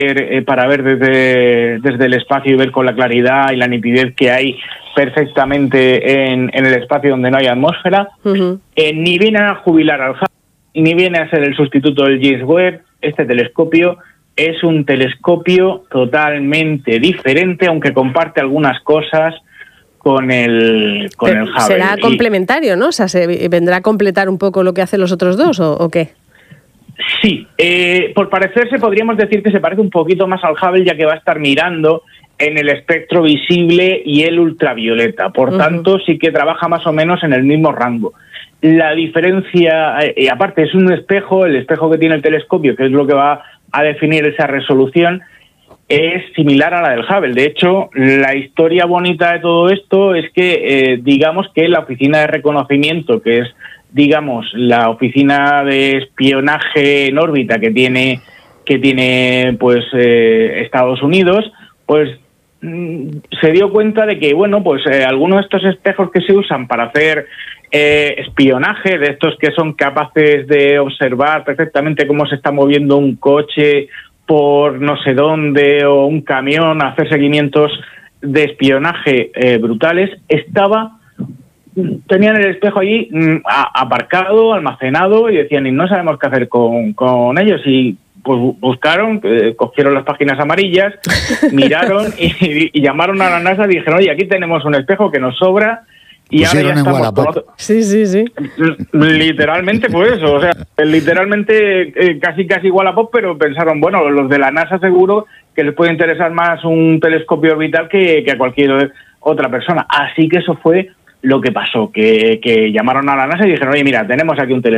desde el espacio y ver con la claridad y la nitidez que hay perfectamente en el espacio donde no hay atmósfera. Ni viene a jubilar al Hubble, ni viene a ser el sustituto del James Webb. Este telescopio es un telescopio totalmente diferente, aunque comparte algunas cosas con el Hubble. Será complementario, ¿no? O sea, ¿se vendrá a completar un poco lo que hacen los otros dos o qué? Sí, por parecerse podríamos decir que se parece un poquito más al Hubble, ya que va a estar mirando en el espectro visible y el ultravioleta. Por tanto, sí que trabaja más o menos en el mismo rango. La diferencia, y aparte es un espejo, el espejo que tiene el telescopio, que es lo que va a definir esa resolución, es similar a la del Hubble. De hecho, la historia bonita de todo esto es que, digamos que la oficina de reconocimiento, que es, digamos, la oficina de espionaje en órbita que tiene pues Estados Unidos, pues se dio cuenta de que, bueno, pues algunos de estos espejos que se usan para hacer espionaje, de estos que son capaces de observar perfectamente cómo se está moviendo un coche por no sé dónde o un camión, hacer seguimientos de espionaje brutales, tenían el espejo allí aparcado, almacenado, y decían, y no sabemos qué hacer con ellos. Y pues buscaron, cogieron las páginas amarillas, miraron y llamaron a la NASA y dijeron, oye, aquí tenemos un espejo que nos sobra. Y ahora ya estamos con otro. Sí. Literalmente fue eso, o sea, literalmente casi Wallapop, pero pensaron, bueno, los de la NASA seguro que les puede interesar más un telescopio orbital que a cualquier otra persona. Así que eso fue lo que pasó, que llamaron a la NASA y dijeron, oye, mira, tenemos aquí un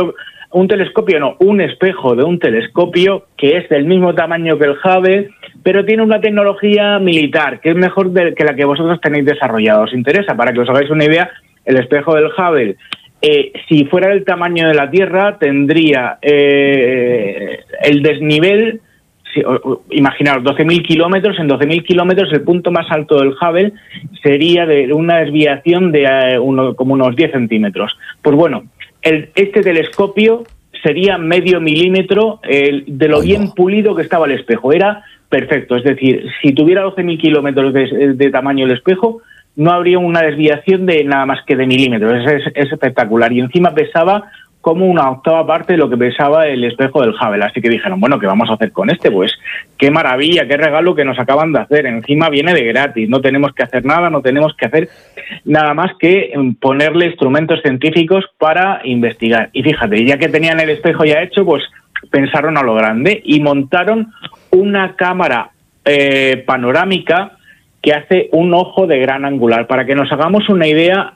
espejo de un telescopio que es del mismo tamaño que el Hubble, pero tiene una tecnología militar que es mejor que la que vosotros tenéis desarrollada. ¿Os interesa? Para que os hagáis una idea, el espejo del Hubble, si fuera del tamaño de la Tierra, tendría el desnivel, imaginaos, 12.000 kilómetros. En 12.000 kilómetros el punto más alto del Hubble sería de una desviación de como unos 10 centímetros. Pues bueno, este telescopio sería medio milímetro de lo bien pulido que estaba el espejo. Era perfecto, es decir, si tuviera 12.000 kilómetros de tamaño el espejo, no habría una desviación de nada más que de milímetros. Es espectacular. Y encima pesaba como una octava parte de lo que pesaba el espejo del Hubble. Así que dijeron, bueno, ¿qué vamos a hacer con este? Pues qué maravilla, qué regalo que nos acaban de hacer. Encima viene de gratis, no tenemos que hacer nada, no tenemos que hacer nada más que ponerle instrumentos científicos para investigar. Y fíjate, ya que tenían el espejo ya hecho, pues pensaron a lo grande y montaron una cámara panorámica que hace un ojo de gran angular. Para que nos hagamos una idea,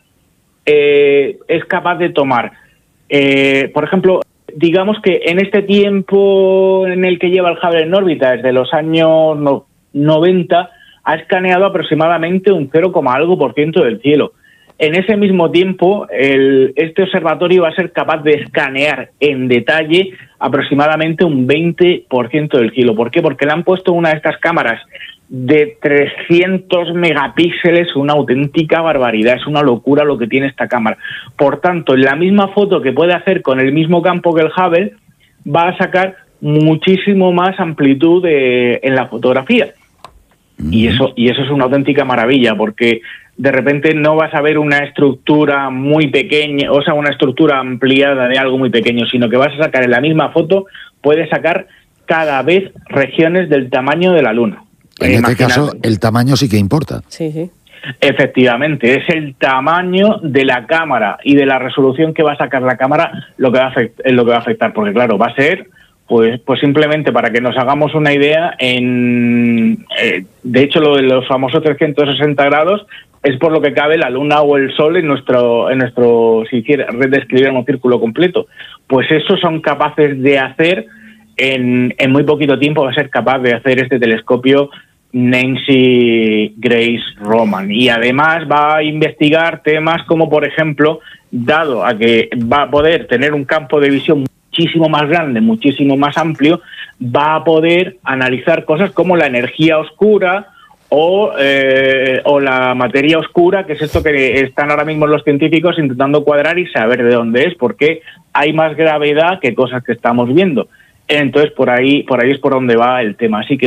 es capaz de tomar, por ejemplo, digamos que en este tiempo en el que lleva el Hubble en órbita, desde los años 90, ha escaneado aproximadamente un 0,algo% del cielo. En ese mismo tiempo, este observatorio va a ser capaz de escanear en detalle aproximadamente un 20% del cielo. ¿Por qué? Porque le han puesto una de estas cámaras de 300 megapíxeles, una auténtica barbaridad, es una locura lo que tiene esta cámara. Por tanto, en la misma foto que puede hacer con el mismo campo que el Hubble, va a sacar muchísimo más amplitud en la fotografía. Y eso es una auténtica maravilla, porque de repente no vas a ver una estructura muy pequeña, o sea, una estructura ampliada de algo muy pequeño, sino que vas a sacar en la misma foto, puedes sacar cada vez regiones del tamaño de la Luna. En este caso, el tamaño sí que importa. Sí. Efectivamente, es el tamaño de la cámara y de la resolución que va a sacar la cámara lo que va a afectar, porque claro, va a ser, pues simplemente para que nos hagamos una idea, de hecho lo de los famosos 360 grados es por lo que cabe la Luna o el Sol en nuestro si describiéramos un círculo completo. Pues eso son capaces de hacer en muy poquito tiempo, va a ser capaz de hacer este telescopio Nancy Grace Roman. Y además va a investigar temas como, por ejemplo, dado a que va a poder tener un campo de visión muchísimo más grande, muchísimo más amplio, va a poder analizar cosas como la energía oscura o la materia oscura, que es esto que están ahora mismo los científicos intentando cuadrar y saber de dónde es, porque hay más gravedad que cosas que estamos viendo. Entonces, por ahí es por donde va el tema. Así que